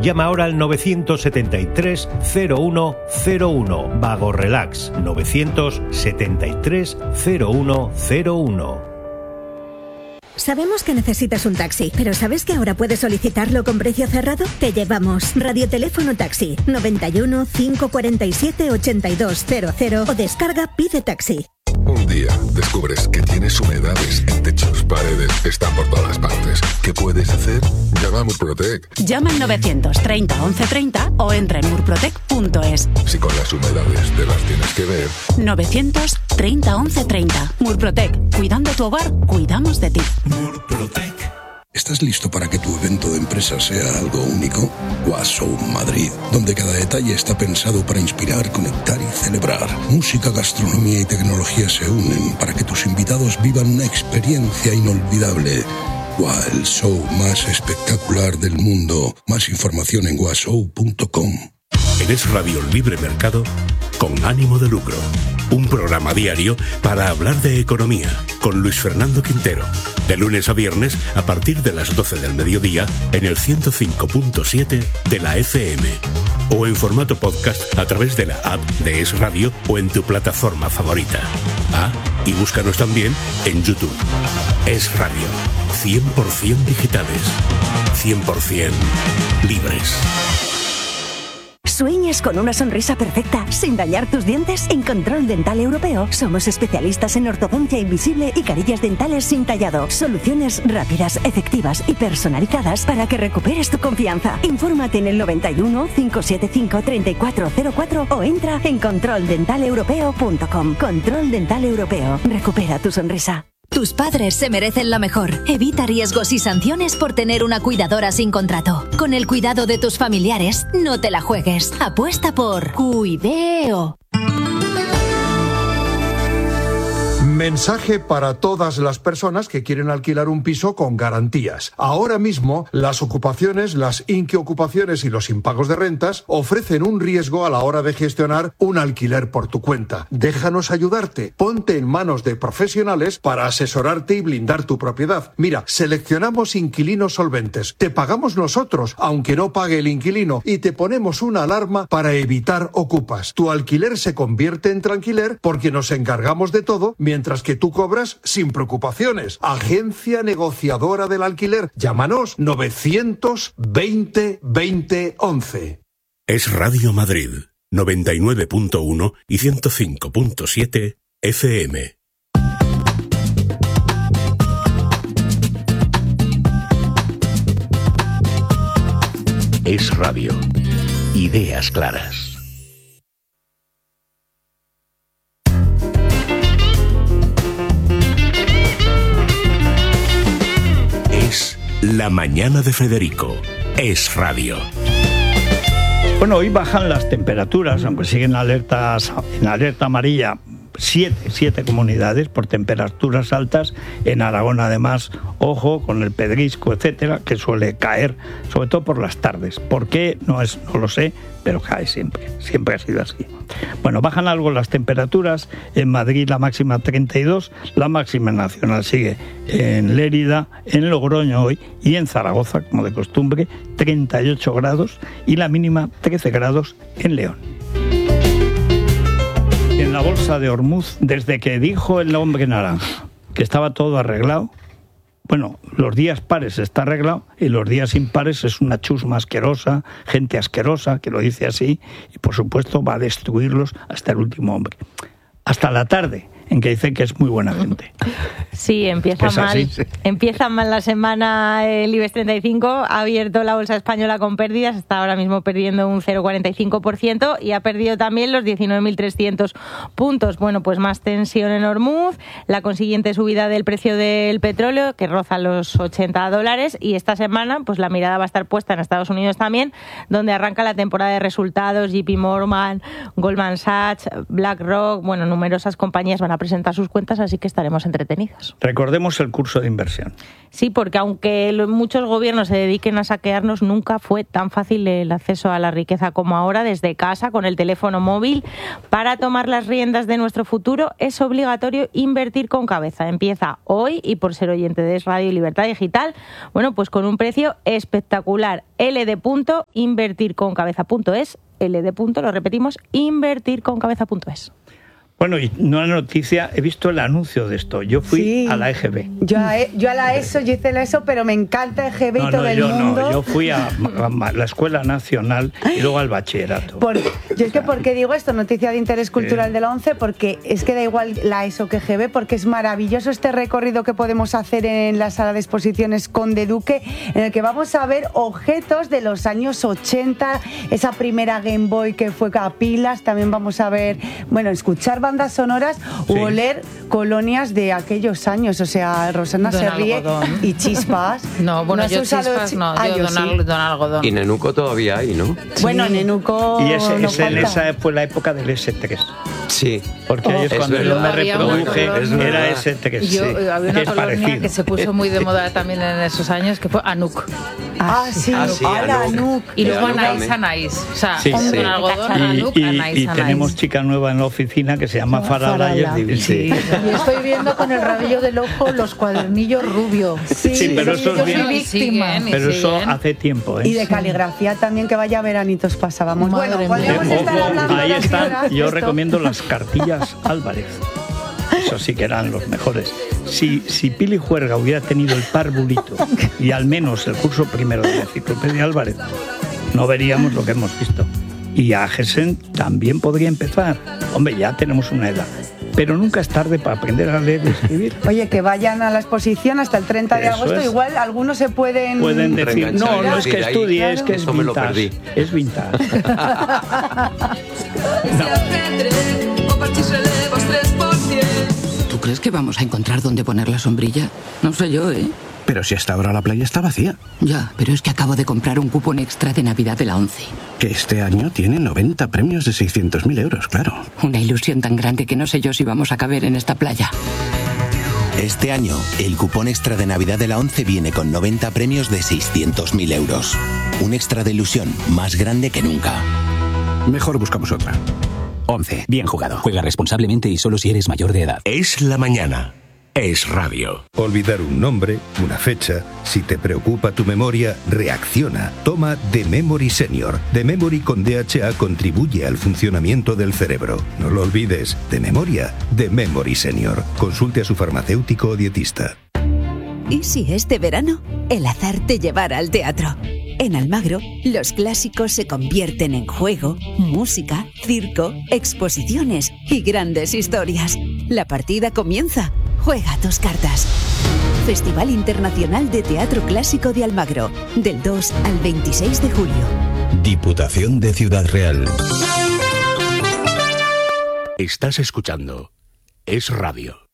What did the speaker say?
Llama ahora al 973 0101. Vago Relax 973 0101. Sabemos que necesitas un taxi, pero ¿sabes que ahora puedes solicitarlo con precio cerrado? Te llevamos. Radioteléfono Taxi 91 547 8200 o descarga Pide Taxi. Un día descubres que tienes humedades en techos, paredes, están por todas partes. ¿Qué puedes hacer? Llama a Murprotec. Llama al 930 1130 o entra en murprotec.es. Si con las humedades te las tienes que ver. 930 1130. Murprotec. Cuidando tu hogar, cuidamos de ti. Murprotec. ¿Estás listo para que tu evento de empresa sea algo único? Washow Madrid, donde cada detalle está pensado para inspirar, conectar y celebrar. Música, gastronomía y tecnología se unen para que tus invitados vivan una experiencia inolvidable. El show más espectacular del mundo. Más información en washow.com. Eres Radio Libre Mercado con ánimo de lucro. Un programa diario para hablar de economía con Luis Fernando Quintero. De lunes a viernes a partir de las 12 del mediodía en el 105.7 de la FM. O en formato podcast a través de la app de Es Radio o en tu plataforma favorita. Y búscanos también en YouTube. Es Radio. 100% digitales. 100% libres. ¿Sueñas con una sonrisa perfecta sin dañar tus dientes? En Control Dental Europeo somos especialistas en ortodoncia invisible y carillas dentales sin tallado. Soluciones rápidas, efectivas y personalizadas para que recuperes tu confianza. Infórmate en el 91 575 3404 o entra en controldentalepropeo.com. Control Dental Europeo. Recupera tu sonrisa. Tus padres se merecen lo mejor. Evita riesgos y sanciones por tener una cuidadora sin contrato. Con el cuidado de tus familiares, no te la juegues. Apuesta por Cuideo. Mensaje para todas las personas que quieren alquilar un piso con garantías. Ahora mismo, las ocupaciones, las inquiocupaciones y los impagos de rentas ofrecen un riesgo a la hora de gestionar un alquiler por tu cuenta. Déjanos ayudarte. Ponte en manos de profesionales para asesorarte y blindar tu propiedad. Mira, seleccionamos inquilinos solventes. Te pagamos nosotros, aunque no pague el inquilino, y te ponemos una alarma para evitar ocupas. Tu alquiler se convierte en tranquiler porque nos encargamos de todo, mientras que tú cobras sin preocupaciones. Agencia negociadora del alquiler. Llámanos 920 20 11. Es Radio Madrid 99.1 y 105.7 FM. Es Radio. Ideas claras. Es La Mañana de Federico. Es Radio. Bueno, hoy bajan las temperaturas, aunque siguen en alerta amarilla. 7 comunidades por temperaturas altas. En Aragón, además, ojo con el pedrisco, etcétera, que suele caer, sobre todo por las tardes. ¿Por qué? No lo sé, pero cae siempre ha sido así. Bueno, bajan algo las temperaturas. En Madrid la máxima 32, la máxima nacional sigue en Lérida, en Logroño hoy y en Zaragoza, como de costumbre, 38 grados y la mínima 13 grados en León. En la bolsa de Hormuz, desde que dijo el hombre naranja que estaba todo arreglado, bueno, los días pares está arreglado y los días impares es una chusma asquerosa, gente asquerosa, que lo dice así, y por supuesto va a destruirlos hasta el último hombre. Hasta la tarde, en que dice que es muy buena gente. Sí, empieza mal la semana el IBEX 35, ha abierto la bolsa española con pérdidas, está ahora mismo perdiendo un 0,45% y ha perdido también los 19.300 puntos. Bueno, pues más tensión en Hormuz, la consiguiente subida del precio del petróleo que roza los $80 y esta semana pues la mirada va a estar puesta en Estados Unidos también, donde arranca la temporada de resultados. JP Morgan, Goldman Sachs, BlackRock, bueno, numerosas compañías van a a presentar sus cuentas, así que estaremos entretenidos. Recordemos el curso de inversión. Sí, porque aunque muchos gobiernos se dediquen a saquearnos, nunca fue tan fácil el acceso a la riqueza como ahora, desde casa, con el teléfono móvil. Para tomar las riendas de nuestro futuro es obligatorio invertir con cabeza. Empieza hoy y por ser oyente de Radio Libertad Digital, bueno, pues con un precio espectacular. ld.invertirconcabeza.es, lo repetimos, invertirconcabeza.es. Bueno, y una noticia, he visto el anuncio de esto. Yo fui a la EGB. Yo a la ESO, yo hice la ESO, pero me encanta EGB y todo el mundo. No, yo fui a la Escuela Nacional y luego al bachillerato. Yo es que, ¿por qué digo esto? Noticia de interés cultural de la ONCE, porque es que da igual la ESO que EGB, porque es maravilloso este recorrido que podemos hacer en la sala de exposiciones Conde Duque, en el que vamos a ver objetos de los años 80, esa primera Game Boy que fue a pilas, también vamos a ver, bueno, escuchar bandas sonoras u oler colonias de aquellos años, o sea, Rosana se ríe y chispas. No, bueno, yo chispas no, yo don algodón. Y Nenuco todavía hay, ¿no? Bueno, Nenuco y esa fue la época del S3. Sí. Porque ahí es cuando yo me reproduje, era S3. Había una colonia que se puso muy de moda también en esos años, que fue Anuk. Anuk. Y luego Anais. O sea, con algodón, Anuk, Anais. Y tenemos chica nueva en la oficina que se llama Farala y es divina. Sí. Y estoy viendo con el rabillo del ojo los cuadernillos rubios. Sí, pero eso es bien. Víctima. Pero eso hace tiempo. Y de caligrafía también, que vaya veranitos pasábamos. Bueno, podríamos estar hablando ahí de están. Yo recomiendo las cartillas Álvarez. Eso sí que eran los mejores. Si Pili Juerga hubiera tenido el parvulito y al menos el curso primero de la Enciclopedia Álvarez, no veríamos lo que hemos visto. Y a Gesen también podría empezar. Hombre, ya tenemos una edad. Pero nunca es tarde para aprender a leer y escribir. Oye, que vayan a la exposición hasta el 30 de agosto. Igual algunos se pueden decir, no es que estudie, es que es vintage. Es vintage. ¿Tú crees que vamos a encontrar dónde poner la sombrilla? No sé yo, ¿eh? Pero si hasta ahora la playa está vacía. Ya, pero es que acabo de comprar un cupón extra de Navidad de la ONCE. Que este año tiene 90 premios de 600.000 euros, claro. Una ilusión tan grande que no sé yo si vamos a caber en esta playa. Este año, el cupón extra de Navidad de la ONCE viene con 90 premios de 600.000 euros. Un extra de ilusión más grande que nunca. Mejor buscamos otra. ONCE, bien jugado. Juega responsablemente y solo si eres mayor de edad. Es la mañana. Es radio. Olvidar un nombre, una fecha. Si te preocupa tu memoria, reacciona. Toma The Memory Senior. The Memory con DHA contribuye al funcionamiento del cerebro. No lo olvides. De memoria, The Memory Senior. Consulte a su farmacéutico o dietista. ¿Y si este verano el azar te llevara al teatro? En Almagro, los clásicos se convierten en juego, música, circo, exposiciones y grandes historias. La partida comienza. Juega tus cartas. Festival Internacional de Teatro Clásico de Almagro, del 2 al 26 de julio. Diputación de Ciudad Real. Estás escuchando Es Radio.